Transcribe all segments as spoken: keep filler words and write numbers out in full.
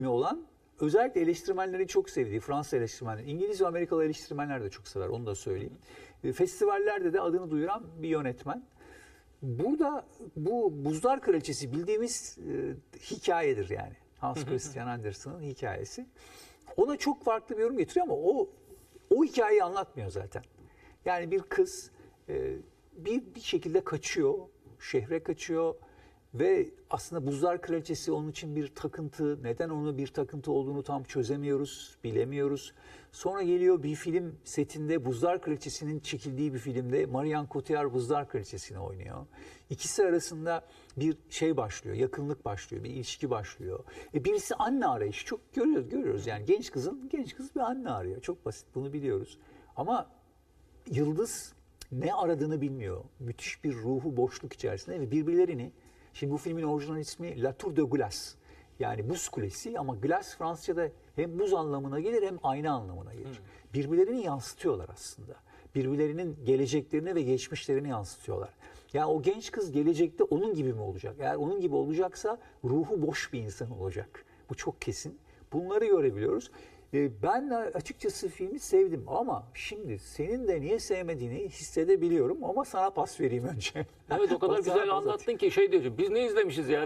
olan, özellikle eleştirmenlerin çok sevdiği, Fransız eleştirmenler, İngiliz ve Amerikalı eleştirmenler de çok sever, onu da söyleyeyim. E, festivallerde de adını duyuran bir yönetmen. Burada bu Buzlar Kraliçesi bildiğimiz e, hikayedir yani. Hans Christian Andersen'ın hikayesi. Ona çok farklı bir yorum getiriyor ama o o hikayeyi anlatmıyor zaten. Yani bir kız e, bir bir şekilde kaçıyor, şehre kaçıyor ve aslında Buzlar Kraliçesi onun için bir takıntı. Neden onu bir takıntı olduğunu tam çözemiyoruz, bilemiyoruz. Sonra geliyor bir film setinde, Buzlar Kraliçesi'nin çekildiği bir filmde Marion Cotillard Buzlar Kraliçesi'ni oynuyor. İkisi arasında bir şey başlıyor, yakınlık başlıyor, bir ilişki başlıyor. E birisi anne arayışı, çok görüyoruz, görüyoruz yani genç kızın, genç kız bir anne arıyor. Çok basit, bunu biliyoruz. Ama Yıldız ne aradığını bilmiyor. Müthiş bir ruhu boşluk içerisinde ve birbirlerini, şimdi bu filmin orijinal ismi La Tour de Glace. Yani buz kulesi, ama glass Fransızca'da hem buz anlamına gelir hem ayna anlamına gelir. Hmm. Birbirlerini yansıtıyorlar aslında. Birbirlerinin geleceklerini ve geçmişlerini yansıtıyorlar. Yani o genç kız gelecekte onun gibi mi olacak? Eğer onun gibi olacaksa ruhu boş bir insan olacak. Bu çok kesin. Bunları görebiliyoruz. Ben açıkçası filmi sevdim ama şimdi senin de niye sevmediğini hissedebiliyorum, ama sana pas vereyim önce. Evet, o kadar güzel anlattın ki şey diyorsun, biz ne izlemişiz ya?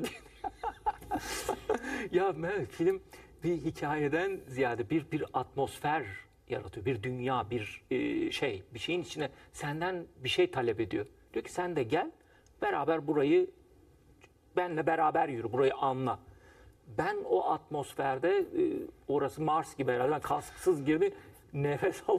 Ya Mehmet, film bir hikayeden ziyade bir bir atmosfer yaratıyor. Bir dünya, bir e, şey, bir şeyin içine senden bir şey talep ediyor. Diyor ki sen de gel, beraber burayı, benle beraber yürü, burayı anla. Ben o atmosferde, e, orası Mars gibi herhalde, kasksız girdi, nefes al.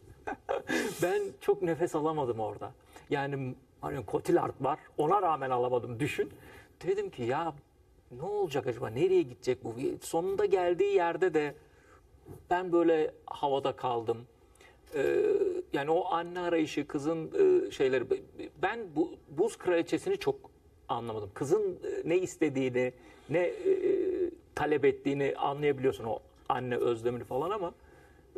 Ben çok nefes alamadım orada. Yani hani Cotillard var, ona rağmen alamadım, düşün. Dedim ki ya ne olacak acaba, nereye gidecek bu? Sonunda geldiği yerde de ben böyle havada kaldım. Ee, yani o anne arayışı, kızın e, şeyleri. Ben bu Buz Kraliçesi'ni çok anlamadım. Kızın ne istediğini, ne e, talep ettiğini anlayabiliyorsun, o anne özlemini falan, ama e,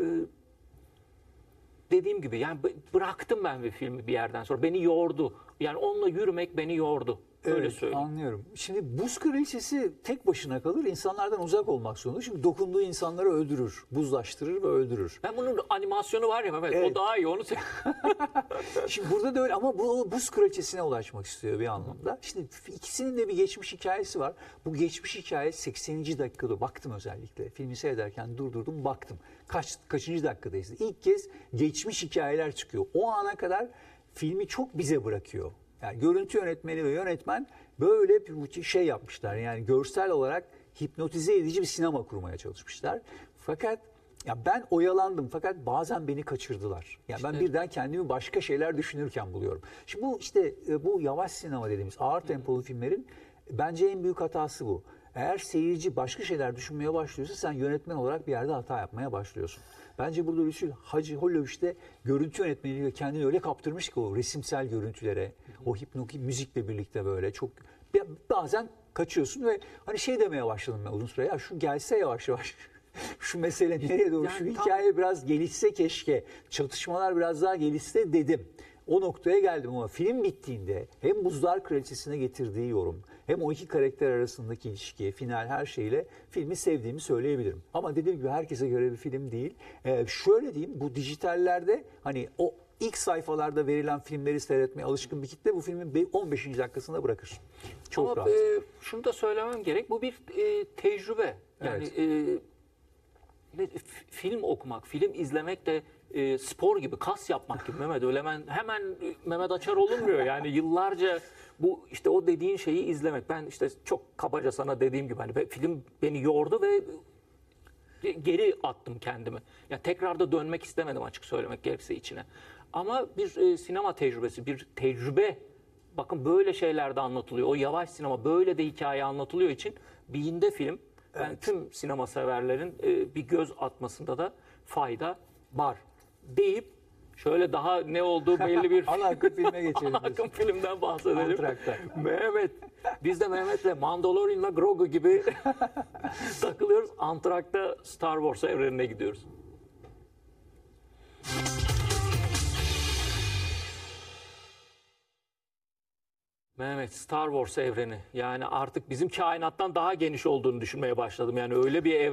dediğim gibi yani bıraktım ben bir filmi bir yerden sonra. Beni yordu. Yani onunla yürümek beni yordu. Öyle Evet, söyleyeyim. Anlıyorum. Şimdi Buz Kraliçesi tek başına kalır, insanlardan uzak olmak zorunda. Çünkü dokunduğu insanları öldürür, buzlaştırır ve öldürür. Ben bunun animasyonu var ya Mehmet, Evet. o daha iyi, onu Şimdi burada da öyle, ama bu Buz Kraliçesi'ne ulaşmak istiyor bir anlamda. Şimdi ikisinin de bir geçmiş hikayesi var. Bu geçmiş hikaye sekseninci dakikada, baktım özellikle. Filmi seyrederken durdurdum, baktım. Kaç, kaçıncı dakikadayız? İlk kez geçmiş hikayeler çıkıyor. O ana kadar filmi çok bize bırakıyor. Yani görüntü yönetmeni ve yönetmen böyle bir şey yapmışlar. Yani görsel olarak hipnotize edici bir sinema kurmaya çalışmışlar. Fakat ya ben oyalandım, fakat bazen beni kaçırdılar. Yani işte ben birden kendimi başka şeyler düşünürken buluyorum. Şimdi bu işte bu yavaş sinema dediğimiz ağır tempolu filmlerin bence en büyük hatası bu. Eğer seyirci başka şeyler düşünmeye başlıyorsa sen yönetmen olarak bir yerde hata yapmaya başlıyorsun. Bence burada Lucifer Hacı Holloway'de görüntü yönetmeniyle kendini öyle kaptırmış ki o resimsel görüntülere, o hipnotik müzikle birlikte böyle çok bazen kaçıyorsun ve hani şey demeye başladım ben uzun süre, ya şu gelse yavaş yavaş. Şu mesele nereye doğru, yani şu tam... hikaye biraz gelişse keşke, çatışmalar biraz daha gelişse dedim. O noktaya geldim, ama film bittiğinde hem Buzlar Kraliçesi'ne getirdiği yorum, hem o iki karakter arasındaki ilişki, final, her şeyle filmi sevdiğimi söyleyebilirim. Ama dediğim gibi herkese göre bir film değil. Ee, şöyle diyeyim, bu dijitallerde hani o ilk sayfalarda verilen filmleri seyretmeye alışkın bir kitle bu filmin on beşinci dakikasında bırakır. Çok Ama rahat. E, şunu da söylemem gerek, bu bir e, tecrübe. Yani evet. e, film okumak, film izlemek de e, spor gibi, kas yapmak gibi Mehmet. Öyle hemen, hemen Mehmet Açar olunmuyor. Yani yıllarca bu işte o dediğin şeyi izlemek. Ben işte çok kabaca sana dediğim gibi hani film beni yordu ve geri attım kendimi. Yani tekrar da dönmek istemedim, açık söylemek gerekirse, içine. Ama bir e, sinema tecrübesi, bir tecrübe. Bakın böyle şeyler de anlatılıyor. O yavaş sinema böyle de hikaye anlatılıyor için beyinde film. Ben evet. tüm sinema severlerin e, bir göz atmasında da fayda var deyip şöyle daha ne olduğu belli bir ana akım filme geçelim. Ana akım filmden bahsedelim. Antrakta. Mehmet, biz de Mehmet'le Mandalorian'la Grogu gibi takılıyoruz. Antrakta Star Wars evrenine gidiyoruz. Mehmet, Star Wars evreni, yani artık bizim kainattan daha geniş olduğunu düşünmeye başladım. Yani öyle bir evren